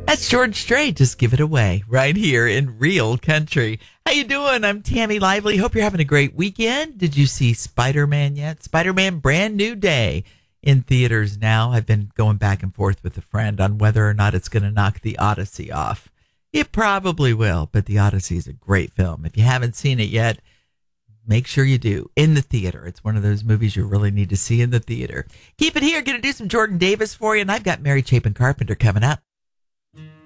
That's George Strait. Just give it away right here in Real Country. How you doing? I'm Tammy Lively. Hope you're having a great weekend. Did you see Spider-Man yet? Spider-Man Brand New Day in theaters now. I've been going back and forth with a friend on whether or not it's going to knock the Odyssey off. It probably will, but the Odyssey is a great film. If you haven't seen it yet, make sure you do in the theater. It's one of those movies you really need to see in the theater. Keep it here. Going to do some Jordan Davis for you, and I've got Mary Chapin Carpenter coming up.